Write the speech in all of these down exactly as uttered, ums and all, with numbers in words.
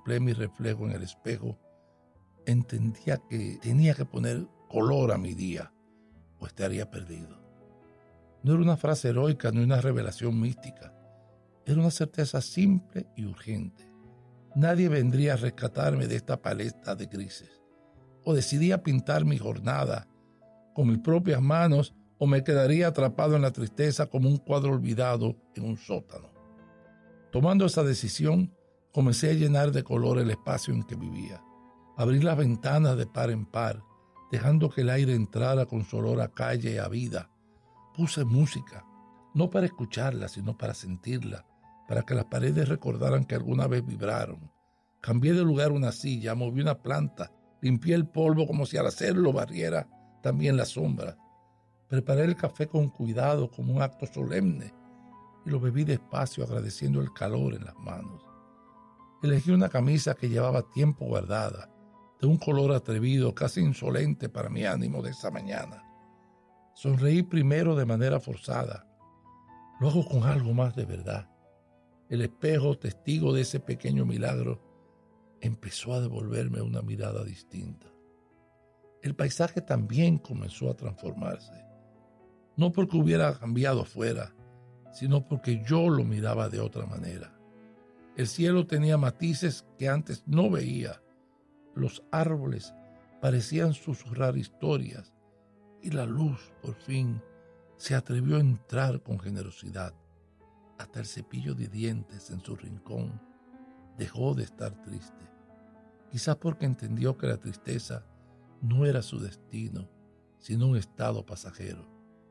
contemplé mi reflejo en el espejo, entendía que tenía que poner color a mi día o estaría perdido. No era una frase heroica ni una revelación mística. Era una certeza simple y urgente. Nadie vendría a rescatarme de esta paleta de grises. O decidía pintar mi jornada con mis propias manos o me quedaría atrapado en la tristeza como un cuadro olvidado en un sótano. Tomando esa decisión, comencé a llenar de color el espacio en que vivía. Abrí las ventanas de par en par, dejando que el aire entrara con su olor a calle y a vida. Puse música, no para escucharla, sino para sentirla, para que las paredes recordaran que alguna vez vibraron. Cambié de lugar una silla, moví una planta, limpié el polvo como si al hacerlo barriera también la sombra. Preparé el café con cuidado como un acto solemne y lo bebí despacio agradeciendo el calor en las manos. Elegí una camisa que llevaba tiempo guardada, de un color atrevido, casi insolente para mi ánimo de esa mañana. Sonreí primero de manera forzada, luego con algo más de verdad. El espejo, testigo de ese pequeño milagro, empezó a devolverme una mirada distinta. El paisaje también comenzó a transformarse, no porque hubiera cambiado afuera, sino porque yo lo miraba de otra manera. El cielo tenía matices que antes no veía. Los árboles parecían susurrar historias y la luz, por fin, se atrevió a entrar con generosidad. Hasta el cepillo de dientes en su rincón dejó de estar triste. Quizás porque entendió que la tristeza no era su destino, sino un estado pasajero.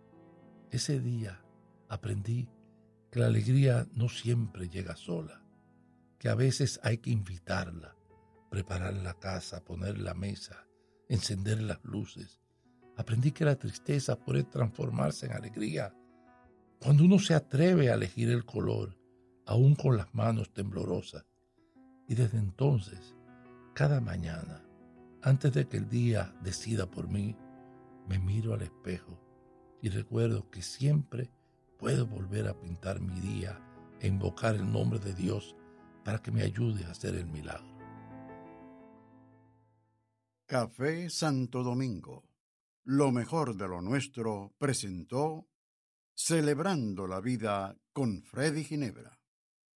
Ese día aprendí que la alegría no siempre llega sola, que a veces hay que invitarla, preparar la casa, poner la mesa, encender las luces. Aprendí que la tristeza puede transformarse en alegría cuando uno se atreve a elegir el color, aún con las manos temblorosas. Y desde entonces, cada mañana, antes de que el día decida por mí, me miro al espejo y recuerdo que siempre puedo volver a pintar mi día e invocar el nombre de Dios para que me ayude a hacer el milagro. Café Santo Domingo, lo mejor de lo nuestro, presentó Celebrando la Vida con Freddy Ginebra.